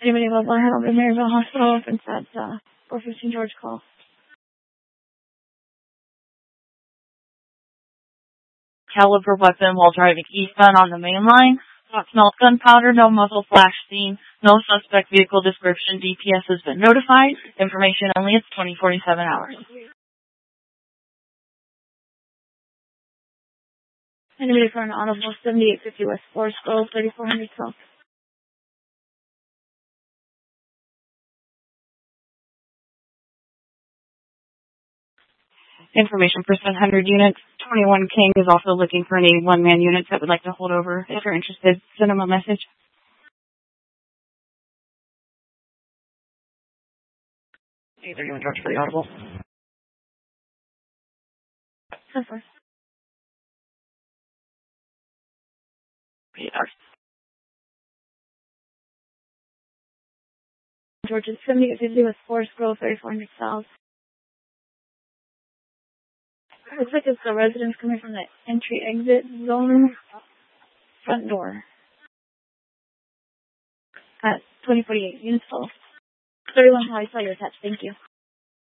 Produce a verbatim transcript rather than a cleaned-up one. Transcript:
Anybody available to help in Maryville Hospital opens at uh, four fifteen George call. Caliber weapon while driving eastbound on the main line. Not smelled gunpowder, no muzzle flash seen, no suspect vehicle description. D P S has been notified. Information only, it's twenty forty-seven hours. Anybody for an audible seventy-eight fifty West Forest Grove, thirty-four hundred South. Information for seven hundred units. twenty-one King is also looking for any one-man units that would like to hold over. If you're interested, send them a message. Either you and George for the audible. ten four. Eight hours. George is seventy-eight fifty West Forest Grove, thirty-four hundred South. Looks like it's the residents coming from the entry-exit zone front door at twenty forty-eight. Units full. thirty-one, how I saw your attached. Thank you.